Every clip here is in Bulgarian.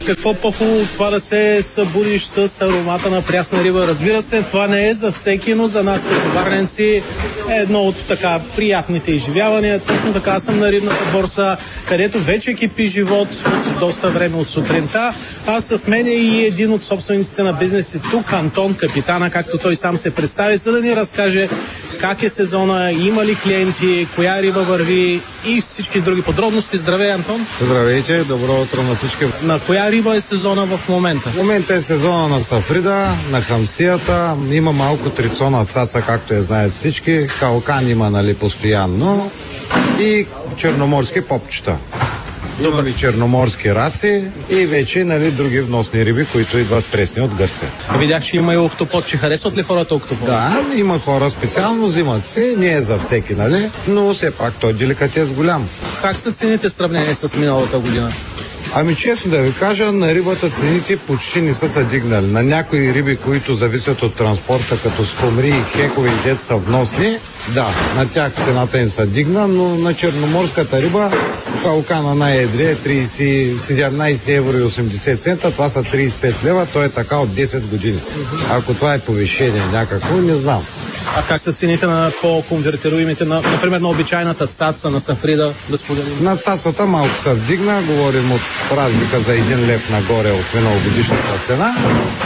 Какво по-хубаво от това да се събудиш с аромата на прясна риба? Разбира се, това не е за всеки, но за нас като варненци е едно от така приятните изживявания. Точно така съм на рибната борса, където вече кипи живот от доста време от сутринта. Аз с мен е и един от собствениците на бизнеси тук, Антон, капитана, както той сам се представи, за да ни разкаже как е сезона, има ли клиенти, коя риба върви и всички други подробности. Здравей, Антон! Здравейте, добро утро на всички. На коя риба е сезона в момента? В момента е сезона на сафрида, на хамсията, има малко трицона цаца, както я знаят всички, калкан има, нали, постоянно и черноморски попчета. Имаме черноморски раци и вече, нали, други вносни риби, които идват пресни от Гърция. Видях, че има и октопод. Че харесват ли хората октопод? Да, има хора специално, взимат се, не е за всеки, нали, но все пак той деликатес голям. Как са цените в сравнение с миналата година? Ами честно да ви кажа, на рибата цените почти не са се дигнали. На някои риби, които зависят от транспорта, като скумри и хекове и дет са вносни, да, на тях цената им се дигна, но на черноморската риба калкана най-едре е 17 евро и 80 цента, това са 35 лева, то е така от 10 години. Ако това е повишение някакво, не знам. А как са цените на по-конвертируемите, например на обичайната цаца, на сафрида, да споделим? На цацата малко се вдигна, говорим от разлика за 1 лев нагоре от миналогодишната цена.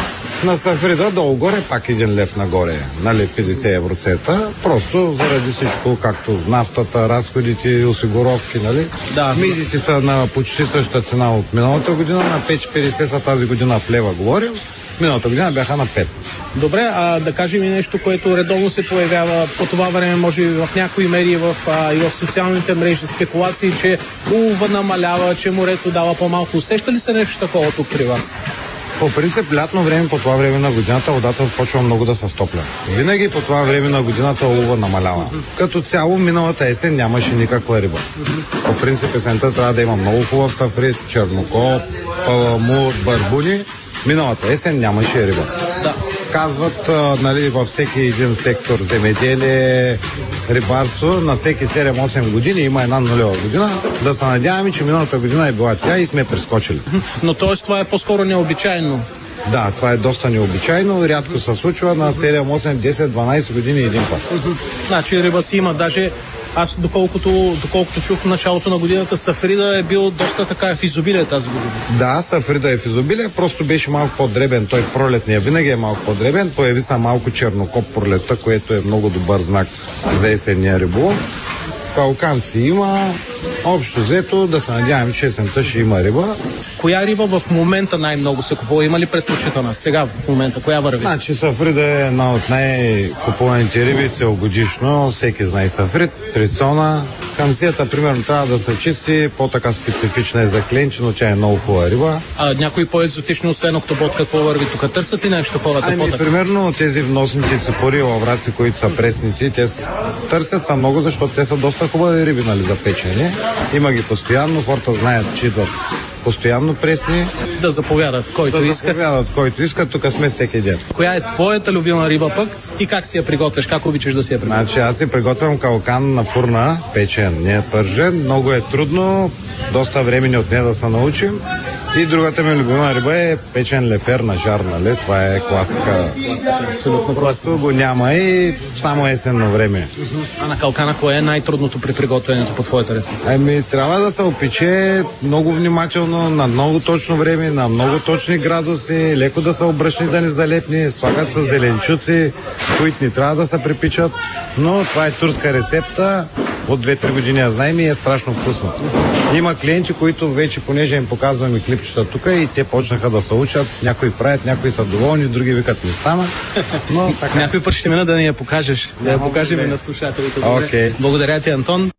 На сафрида долу-горе пак 1 лев нагоре, нали, 50 евроцента. Просто заради всичко, както нафтата, разходите, осигуровки, нали. Да. Мидите са на почти същата цена от миналата година, на 5,50 са тази година в лева говорим. Миналата година бяха на 5. Добре, да кажем и нещо, което редовно се появява по това време, може би в някои медии и в социалните мрежи, спекулации, че улова намалява, че морето дава по-малко. Усеща ли се нещо такова тук при вас? По принцип, лятно време, по това време на годината, водата почва много да се стопля. Винаги по това време на годината улова намалява. Като цяло, миналата есен нямаше никаква риба. По принцип, есента трябва да има много хубав сафрид, чернокоп, паламур, барбуни. Миналата есен нямаше риба. Да. Казват, нали, във всеки един сектор земеделие, рибарство, на всеки 7-8 години има една нулева година. Да се надяваме, че миналата година е била тя и сме прескочили. Но т.е. това е по-скоро необичайно. Да, това е доста необичайно, рядко се случва на 7, 8, 10, 12 години един път. Значи риба си има, даже аз доколкото чух в началото на годината, сафрида е бил доста така в изобилие тази година. Да, сафрида е в изобилие, просто беше малко по-дребен, той пролетния винаги е малко по-дребен, появи се малко чернокоп пролетта, което е много добър знак за есенния риболов. Калкан си има, общо взето да се надяваме, че есента ще има риба. Коя риба в момента най-много се купува? Има ли предпочитана сега в момента? Коя върви? Значи сафрида е една от най-купуваните риби целогодишно. Всеки знае сафрид, трицона. Хамсията, примерно, трябва да се чисти. По-така специфична е за кленчи, но тя е много хубава риба. А някои по-екзотични, освен октопод, какво върви тук? Търсят ли нещо хората? Примерно тези вносните ципори, лавраци, които са пресните, те търсят са много, защото те са доста хубави риби, нали, за печене. Има ги постоянно, хората знаят, че идват постоянно пресни. Да заповядат, който иска. Тук сме всеки ден. Коя е твоята любима риба пък и как си я приготвяш? Как обичаш да си я приготвяш? Значи аз си приготвям калкан на фурна, печен, не е пържен. Много е трудно, доста време ни отне да се научим. И другата ми любима риба е печен лефер на жар, нали? Това е класика. Абсолютно просто го няма и само есенно време. А на калкана кое е най-трудното при приготвянето по твоята рецепта? Трябва да се опече много внимателно, на много точно време, на много точни градуси, леко да се обръщни, да не залепни, слагат се зеленчуци, които не трябва да се припичат, но това е турска рецепта. От 2-3 години я знаем и е страшно вкусно. Има клиенти, които вече, понеже им показваме клипчета тук и те почнаха да се учат. Някои правят, някои са доволни, други викат не стана. Но така. Някой път ще мина да ни я покажеш. Да я покажем и на слушателите. Okay. Благодаря ти, Антон.